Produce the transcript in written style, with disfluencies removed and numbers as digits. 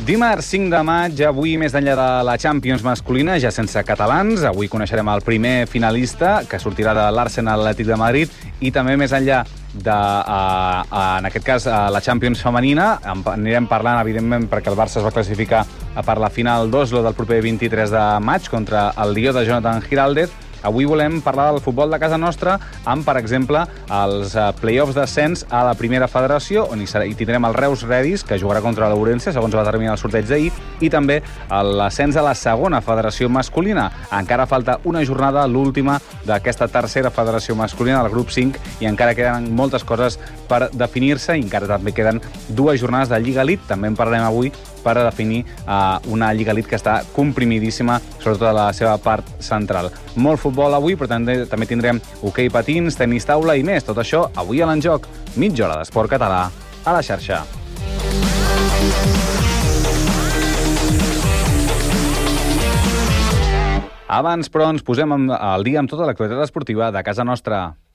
Dimarts 5 de maig, avui més enllà de la Champions masculina, ja sense catalans. Avui coneixerem el primer finalista, que sortirà de l'Arsenal Atlètic de Madrid, i també més enllà de, en aquest cas, la Champions femenina. Anirem parlant, evidentment, perquè el Barça es va classificar per la final d'Oslo del proper 23 de maig contra el Lió de Jonathan Giraldez. Avui volem parlar del futbol de casa nostra amb, per exemple, els play-offs d'ascens a la primera federació, on hi tindrem el Reus Redis, que jugarà contra l'Ourense, segons va terminar el sorteig d'ahir, i també l'ascens a la segona federació masculina. Encara falta una jornada, l'última d'aquesta tercera federació masculina del grup 5, i encara queden moltes coses per definir-se, i encara també queden 2 jornades de Lliga Elite. També en parlarem avui per a definir una Lliga Elite que està comprimidíssima, sobretot a la seva part central. Molt futbol avui, però també tindrem hoquei patins, tenis taula i més. Tot això avui a l'Enjoc. Mitja hora d'esport català a la xarxa. Abans, però, ens posem al dia amb tota l'actualitat esportiva de casa nostra.